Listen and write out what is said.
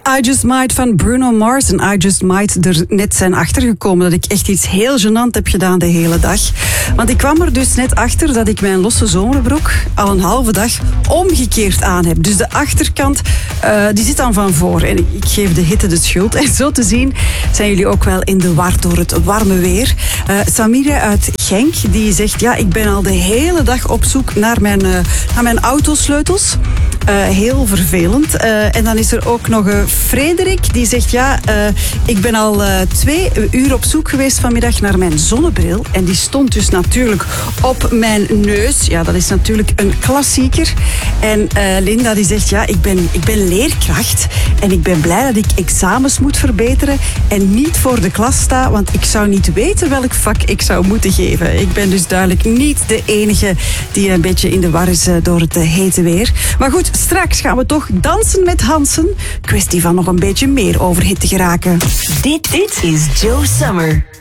I Just Might van Bruno Mars. En I Just Might er net zijn achtergekomen dat ik echt iets heel gênant heb gedaan de hele dag. Want ik kwam er dus net achter dat ik mijn losse zomerbroek al een halve dag omgekeerd aan heb. Dus de achterkant die zit dan van voor. En ik geef de hitte de schuld. En zo te zien zijn jullie ook wel in de war door het warme weer. Samira uit Genk die zegt, ja, ik ben al de hele dag op zoek naar mijn autosleutels. Heel vervelend. En dan is er ook nog Frederik die zegt, ja, ik ben al 2 uur op zoek geweest vanmiddag naar mijn zonnebril. En die stond dus natuurlijk op mijn neus. Ja, dat is natuurlijk een klassieker. En Linda die zegt, ja, ik ben leerkracht en ik ben blij dat ik examens moet verbeteren en niet voor de klas sta, want ik zou niet weten welk vak ik zou moeten geven. Ik ben dus duidelijk niet de enige die een beetje in de war is door het hete weer. Maar goed, straks gaan we toch dansen met Hansen. Kwestie van nog een beetje meer overhit te geraken. Dit is Joe Summer.